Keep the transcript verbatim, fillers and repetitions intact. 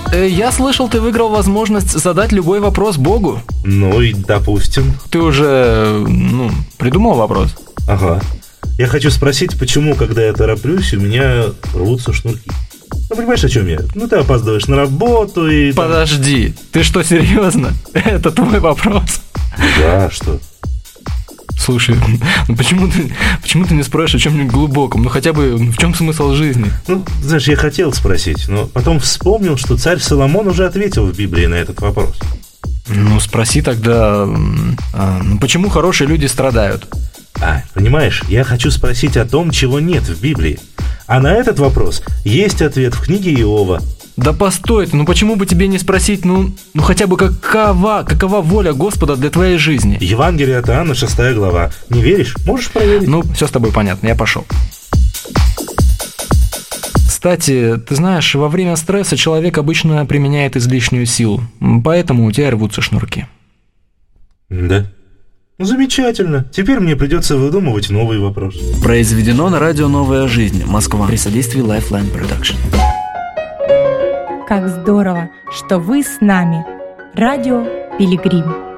Э, я слышал, ты выиграл возможность задать любой вопрос Богу. Ну и допустим. Ты уже, ну, придумал вопрос? Ага. Я хочу спросить, почему, когда я тороплюсь, у меня рвутся шнурки. Ну, понимаешь, о чем я? Ну, ты опаздываешь на работу и... Подожди, ты что, серьезно? Это твой вопрос? Да, что? Слушай, ну почему ты, почему ты не спросишь о чем-нибудь глубоком? Ну хотя бы в чем смысл жизни? Ну, знаешь, я хотел спросить, но потом вспомнил, что царь Соломон уже ответил в Библии на этот вопрос. Ну, спроси тогда, а, ну, почему хорошие люди страдают? А, понимаешь, я хочу спросить о том, чего нет в Библии. А на этот вопрос есть ответ в книге Иова. Да постой ты, ну почему бы тебе не спросить, ну, ну хотя бы какова, какова воля Господа для твоей жизни? Евангелие от Иоанна, шестая глава. Не веришь? Можешь проверить. Ну, все с тобой понятно, я пошел. Кстати, ты знаешь, во время стресса человек обычно применяет излишнюю силу, поэтому у тебя рвутся шнурки. Да? Ну, замечательно. Теперь мне придется выдумывать новый вопрос. Произведено на радио «Новая жизнь», Москва, при содействии Lifeline Production. Как здорово, что вы с нами. Радио Пилигрим.